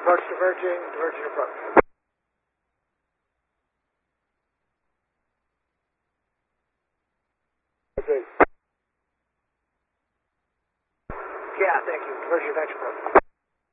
Approach diverging, diverging approach. Yeah, thank you. Diverging approach.